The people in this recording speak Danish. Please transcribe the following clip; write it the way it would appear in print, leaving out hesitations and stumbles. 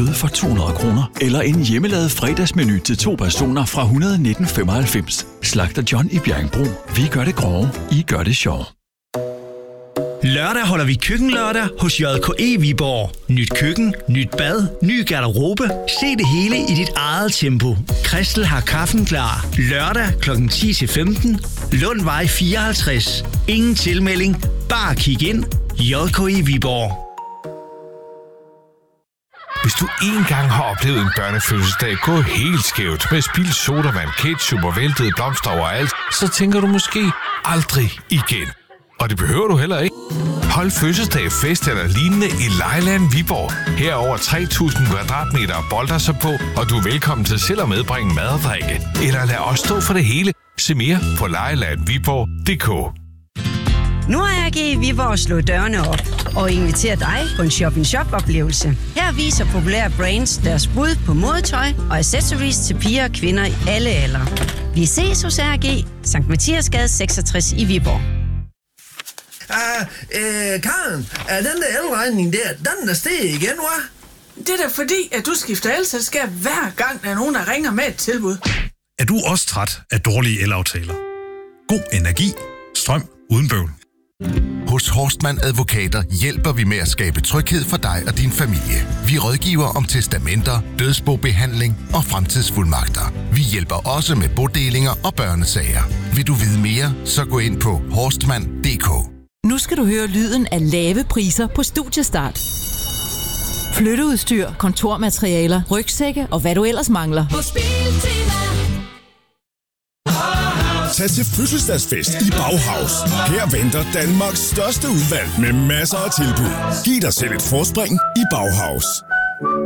kød for 200 kroner. Eller en hjemmelavet fredagsmenu til 2 personer fra 119,95. Slagter John i Bjerringbro. Vi gør det grove, I gør det sjov. Lørdag holder vi køkkenlørdag hos JKE Viborg. Nyt køkken, nyt bad, ny garderobe. Se det hele i dit eget tempo. Christel har kaffen klar. Lørdag kl. 10-15. Lundvej 54. Ingen tilmelding. Bare kig ind. JKE Viborg. Hvis du engang har oplevet en børnefødselsdag gå helt skævt med spildt sodavand, ketchup og væltede blomster overalt, så tænker du måske aldrig igen. Og det behøver du heller ikke. Hold fødselsdag, fest eller lignende i Lejeland Viborg. Her er over 3.000 kvadratmeter og bolder sig på, og du er velkommen til selv at medbringe mad og drikke. Eller lad os stå for det hele. Se mere på lejelandviborg.dk. Nu har AG Viborg slået dørene op og inviterer dig på en shop-in-shop-oplevelse. Her viser populære brands deres bud på modetøj og accessories til piger og kvinder i alle aldre. Vi ses hos AG, Sankt Mathiasgade 66 i Viborg. Karen, er den der elregning der, den er steget igen, hva'? Det er da fordi, at du skifter elselskab hver gang, der er nogen, der ringer med et tilbud. Er du også træt af dårlige elaftaler? God energi. Strøm uden bøvl. Hos Horstmann Advokater hjælper vi med at skabe tryghed for dig og din familie. Vi rådgiver om testamenter, dødsbobehandling og fremtidsfuldmagter. Vi hjælper også med bodelinger og børnesager. Vil du vide mere, så gå ind på horstmann.dk. Nu skal du høre lyden af lave priser på Studiestart. Flytteudstyr, kontormaterialer, rygsække og hvad du ellers mangler. Tag til fødselsdagsfest i Bauhaus. Her venter Danmarks største udvalg med masser af tilbud. Giv dig selv et forspring i Bauhaus.